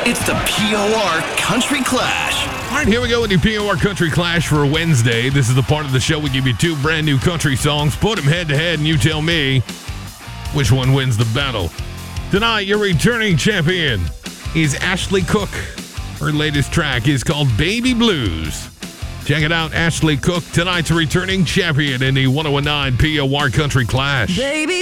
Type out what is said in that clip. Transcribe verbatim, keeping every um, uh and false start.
It's the P O R Country Clash. All right, here we go with the P O R Country Clash for Wednesday. This is the part of the show we give you two brand new country songs, put them head to head, and you tell me which one wins the battle. Tonight, your returning champion is Ashley Cook. Her latest track is called Baby Blues. Check it out, Ashley Cook, tonight's returning champion in the one oh one nine P O R Country Clash. Baby